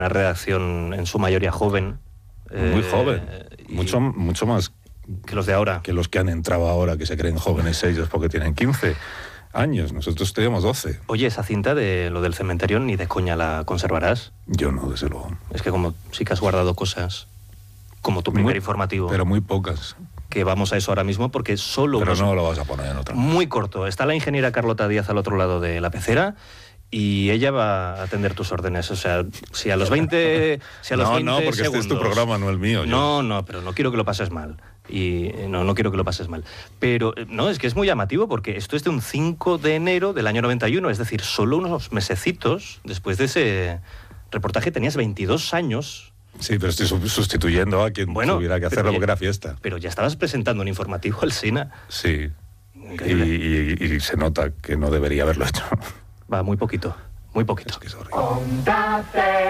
una redacción en su mayoría joven. Muy joven, mucho más que los de ahora. Que los que han entrado ahora, que se creen jóvenes ellos porque tienen 15 años. Nosotros teníamos 12. Oye, esa cinta de lo del cementerio ni de coña la conservarás. Yo no, desde luego. Es que como sí que has guardado cosas, como tu primer informativo. Pero muy pocas. Que vamos a eso ahora mismo porque solo... Pero no lo vas a poner en otra. Muy corto. Está la ingeniera Carlota Díaz al otro lado de la pecera y ella va a atender tus órdenes. O sea, si a los 20... Si a los 20 porque segundos, este es tu programa, no el mío. No, pero no quiero que lo pases mal. Y no quiero que lo pases mal. Pero no, es que es muy llamativo porque esto es de un 5 de enero del año 91, es decir, solo unos mesecitos después de ese reportaje tenías 22 años. Sí, pero estoy sustituyendo a quien tuviera que hacerlo porque era fiesta. Pero ya estabas presentando un informativo al SINA. Sí. Y se nota que no debería haberlo hecho. Va, muy poquito, muy poquito. Es que es horrible. Onda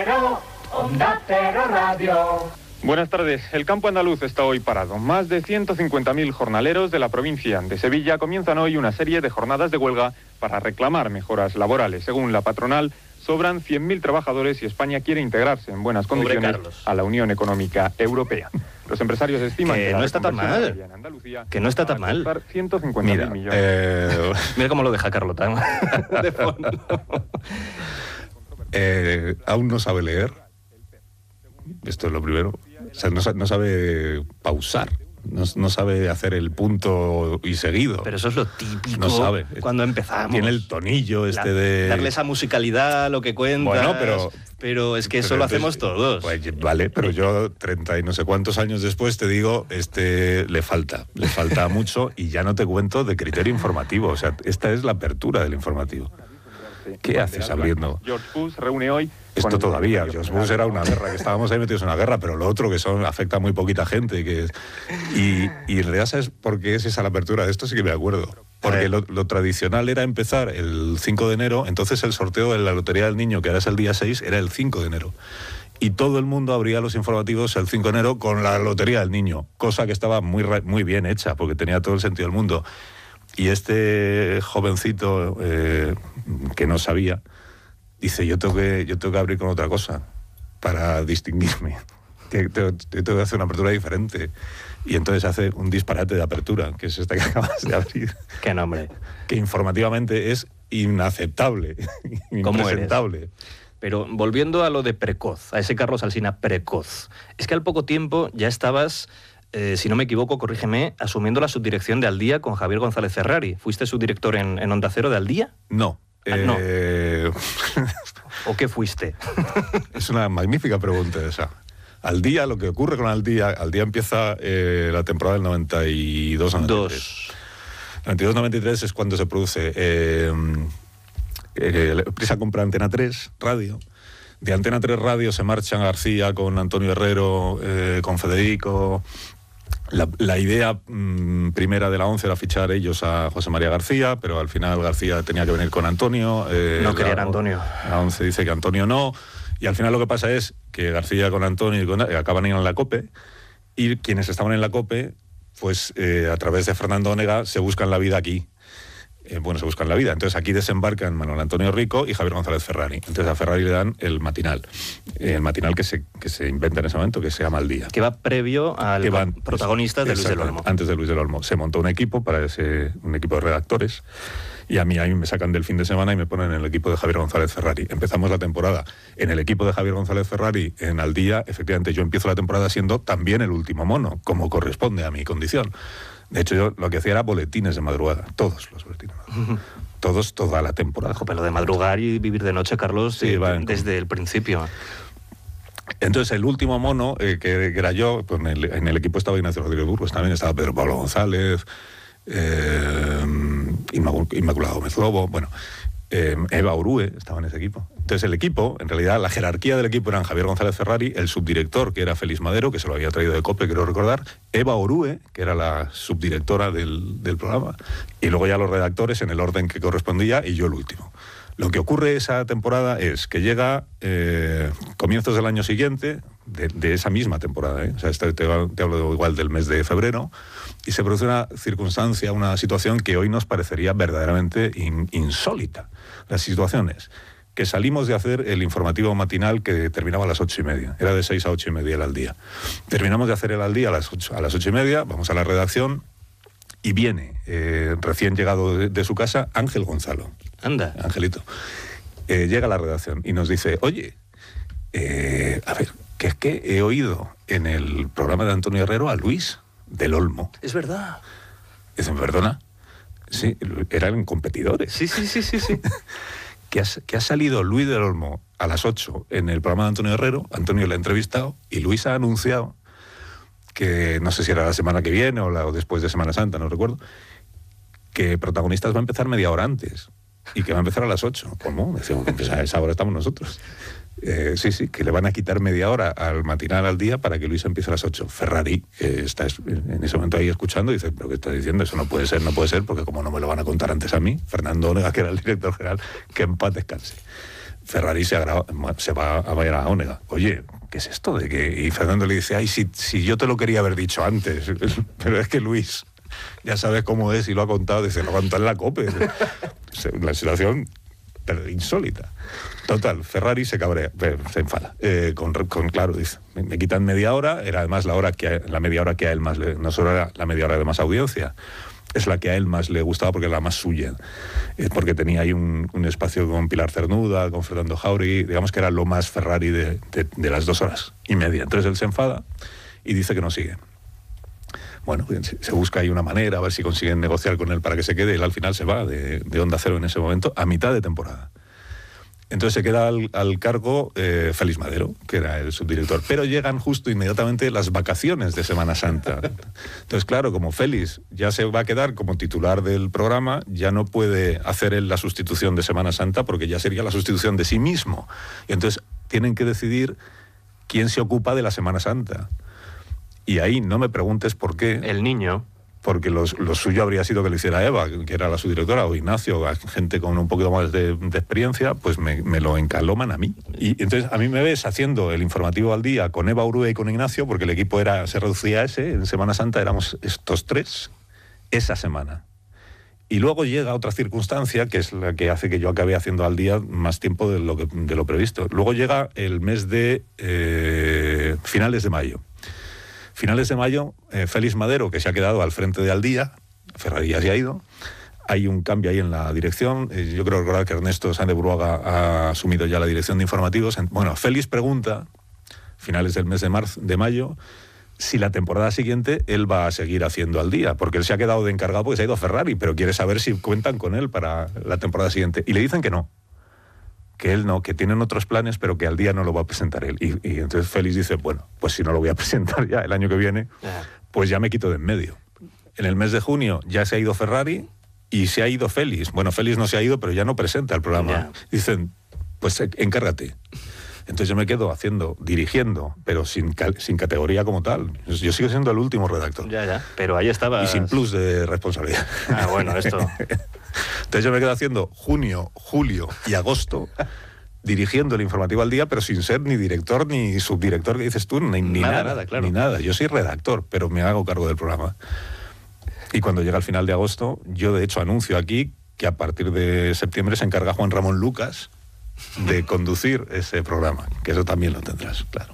Cero Radio. Buenas tardes. El campo andaluz está hoy parado. Más de 150.000 jornaleros de la provincia de Sevilla comienzan hoy una serie de jornadas de huelga para reclamar mejoras laborales. Según la patronal, sobran 100.000 trabajadores y España quiere integrarse en buenas condiciones a la Unión Económica Europea. Los empresarios estiman que no está tan mal. En Andalucía que no está tan mal. 150.000 millones. Mira cómo lo deja Carlota. De fondo. Aún no sabe leer. Esto es lo primero. O sea, no sabe pausar. No sabe hacer el punto y seguido. Pero eso es lo típico. No sabe. Cuando empezamos. Tiene el tonillo de... Darle esa musicalidad a lo que cuenta. Bueno, pero es que eso lo hacemos todos. Pues, vale, pero yo 30 y no sé cuántos años después te digo, le falta mucho y ya no te cuento de criterio informativo. O sea, esta es la apertura del informativo. ¿Qué haces abriendo? George Bush reúne hoy... Esto todavía, George Bush era una guerra, que estábamos ahí metidos en una guerra, pero lo otro que afecta a muy poquita gente. Y en realidad, ¿sabes por qué es esa la apertura? De esto sí que me acuerdo. Porque lo tradicional era empezar el 5 de enero, entonces el sorteo de la Lotería del Niño, que ahora es el día 6, era el 5 de enero. Y todo el mundo abría los informativos el 5 de enero con la Lotería del Niño, cosa que estaba muy bien hecha, porque tenía todo el sentido del mundo. Y este jovencito que no sabía, dice, yo tengo que abrir con otra cosa para distinguirme. Tengo que hacer una apertura diferente. Y entonces hace un disparate de apertura, que es esta que acabas de abrir. ¿Qué nombre? Que informativamente es inaceptable, impresentable. Pero volviendo a lo de precoz, a ese Carlos Alsina precoz, es que al poco tiempo ya estabas... si no me equivoco, corrígeme, asumiendo la subdirección de Al Día con Javier González Ferrari. ¿Fuiste subdirector en Onda Cero de Al Día? No. No. ¿O qué fuiste? Es una magnífica pregunta esa. Al Día, lo que ocurre con Al Día empieza la temporada del 92-93. 92-93 es cuando se produce... Prisa compra Antena 3 Radio. De Antena 3 Radio se marchan García con Antonio Herrero, con Federico. La idea primera de la ONCE era fichar ellos a José María García, pero al final García tenía que venir con Antonio. No querían Antonio. La ONCE dice que Antonio no. Y al final lo que pasa es que García con Antonio acaban en la COPE, y quienes estaban en la COPE, pues a través de Fernando Onega se buscan la vida aquí. Se buscan la vida. Entonces aquí desembarcan Manuel Antonio Rico y Javier González Ferrari. Entonces a Ferrari le dan el matinal. El matinal que se inventa en ese momento, que se llama Al Día. Que va previo al protagonista de Luis del Olmo. Antes de Luis del Olmo. Se montó un equipo un equipo de redactores, y a mí me sacan del fin de semana y me ponen en el equipo de Javier González Ferrari. Empezamos la temporada en el equipo de Javier González Ferrari, en Al Día. Efectivamente, yo empiezo la temporada siendo también el último mono, como corresponde a mi condición. De hecho, yo lo que hacía era boletines de madrugada, todos los boletines de madrugada. Toda la temporada. Pero lo de madrugar y vivir de noche, Carlos, sí, desde el principio. Entonces, el último mono, que era yo, pues en el equipo estaba Ignacio Rodríguez Burgos, también estaba Pedro Pablo González, Inmaculado Gómez Lobo, Eva Orue estaba en ese equipo. Entonces el equipo, en realidad la jerarquía del equipo eran Javier González Ferrari, el subdirector, que era Félix Madero, que se lo había traído de COPE, quiero recordar, Eva Orue, que era la subdirectora del programa, y luego ya los redactores en el orden que correspondía, y yo el último. Lo que ocurre esa temporada es que llega comienzos del año siguiente, de esa misma temporada, o sea, te hablo igual del mes de febrero, y se produce una circunstancia, una situación que hoy nos parecería verdaderamente insólita. La situación es, que salimos de hacer el informativo matinal que terminaba a las 8:30. Era de 6 a 8:30 el Al Día. Terminamos de hacer el Al Día a las 8:30, vamos a la redacción y viene, recién llegado de su casa, Ángel Gonzalo. Anda. Angelito. Llega a la redacción y nos dice, oye, a ver, que es que he oído en el programa de Antonio Herrero a Luis del Olmo. Es verdad. Dicen, ¿perdona? Sí, eran competidores. Sí. Que ha salido Luis del Olmo a las 8 en el programa de Antonio Herrero, Antonio le ha entrevistado y Luis ha anunciado que, no sé si era la semana que viene o después de Semana Santa, no recuerdo, que Protagonistas va a empezar media hora antes y que va a empezar a las 8. ¿Cómo? Decimos que a esa hora estamos nosotros. Sí, que le van a quitar media hora al matinal Al Día para que Luis empiece a las 8. Ferrari, que está en ese momento ahí escuchando, dice, ¿pero qué está diciendo? Eso no puede ser, porque como no me lo van a contar antes a mí, Fernando Onega, que era el director general, que en paz descanse. Ferrari se va a bailar a Onega. Oye, ¿qué es esto de que...? Y Fernando le dice, ay, si yo te lo quería haber dicho antes, pero es que Luis, ya sabes cómo es y lo ha contado, dice, lo contó en la COPE. La situación... pero insólita. Total, Ferrari se cabrea, se enfada. Claro, dice, me quitan media hora, era además la media hora que a él más le... No solo era la media hora de más audiencia, es la que a él más le gustaba porque era la más suya. Porque tenía ahí un espacio con Pilar Cernuda, con Fernando Jauregui, digamos que era lo más Ferrari de las 2 horas y media. Entonces él se enfada y dice que no sigue. Bueno, se busca ahí una manera, a ver si consiguen negociar con él para que se quede. Él al final se va de Onda Cero en ese momento, a mitad de temporada. Entonces se queda al cargo Félix Madero, que era el subdirector. Pero llegan justo inmediatamente las vacaciones de Semana Santa. Entonces, claro, como Félix ya se va a quedar como titular del programa, ya no puede hacer él la sustitución de Semana Santa porque ya sería la sustitución de sí mismo. Y entonces tienen que decidir quién se ocupa de la Semana Santa. Y ahí no me preguntes por qué. El niño. Porque lo suyo habría sido que lo hiciera Eva, que era la subdirectora, o Ignacio, gente con un poquito más de experiencia, pues me lo encaloman a mí. Y entonces a mí me ves haciendo el informativo Al Día con Eva Urue y con Ignacio, porque el equipo se reducía a ese. En Semana Santa éramos estos 3 esa semana. Y luego llega otra circunstancia, que es la que hace que yo acabe haciendo Al Día más tiempo de lo previsto. Luego llega el mes de finales de mayo. Finales de mayo, Félix Madero, que se ha quedado al frente de Al Día, Ferrari ya se ha ido, hay un cambio ahí en la dirección. Yo creo recordar que Ernesto Sáenz de Buruaga ha asumido ya la dirección de informativos. Bueno, Félix pregunta, finales del mes de mayo, si la temporada siguiente él va a seguir haciendo Al Día, porque él se ha quedado de encargado porque se ha ido a Ferrari, pero quiere saber si cuentan con él para la temporada siguiente. Y le dicen que no, que él no, que tienen otros planes, pero que Al Día no lo va a presentar él. Y entonces Félix dice, bueno, pues si no lo voy a presentar ya el año que viene, pues ya me quito de en medio. En el mes de junio ya se ha ido Ferrari y se ha ido Félix. Bueno, Félix no se ha ido, pero ya no presenta el programa. Dicen, pues encárgate. Entonces yo me quedo dirigiendo, pero sin categoría como tal. Yo sigo siendo el último redactor. Ya, pero ahí estaba. Y sin plus de responsabilidad. Bueno, esto... Entonces yo me quedo haciendo junio, julio y agosto, dirigiendo el informativo Al Día, pero sin ser ni director ni subdirector, que dices tú, ni nada, claro. Ni nada. Yo soy redactor, pero me hago cargo del programa. Y cuando llega el final de agosto, yo de hecho anuncio aquí que a partir de septiembre se encarga Juan Ramón Lucas de conducir ese programa, que eso también lo tendrás, claro.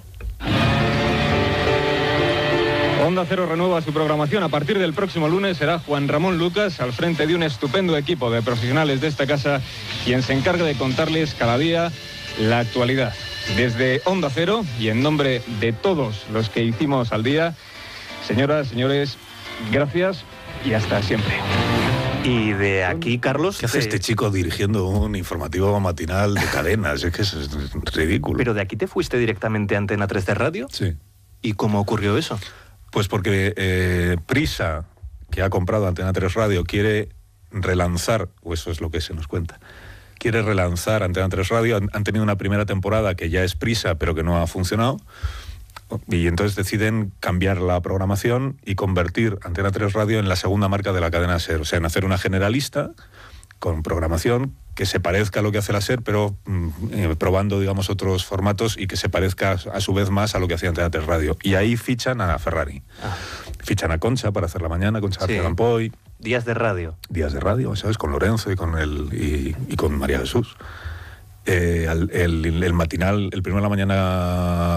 Onda Cero renueva su programación. A partir del próximo lunes será Juan Ramón Lucas, al frente de un estupendo equipo de profesionales de esta casa, quien se encarga de contarles cada día la actualidad. Desde Onda Cero y en nombre de todos los que hicimos Al Día, señoras, señores, gracias y hasta siempre. Y de aquí, Carlos... ¿Qué hace este chico dirigiendo un informativo matinal de cadenas? Es que es ridículo. ¿Pero de aquí te fuiste directamente a Antena 3 de Radio? Sí. ¿Y cómo ocurrió eso? Pues porque Prisa, que ha comprado Antena 3 Radio, quiere relanzar, o eso es lo que se nos cuenta, quiere relanzar Antena 3 Radio. Han tenido una primera temporada que ya es Prisa, pero que no ha funcionado. Y entonces deciden cambiar la programación y convertir Antena 3 Radio en la segunda marca de la cadena SER. O sea, en hacer una generalista con programación que se parezca a lo que hace la SER, pero probando, digamos, otros formatos y que se parezca a su vez más a lo que hacía Antena 3 Radio. Y ahí fichan a Ferrari. Fichan a Concha para hacer la mañana, Concha García Campoy. Días de radio. Días de radio, ¿sabes? Con Lorenzo y con María Jesús. el matinal, el primero de la mañana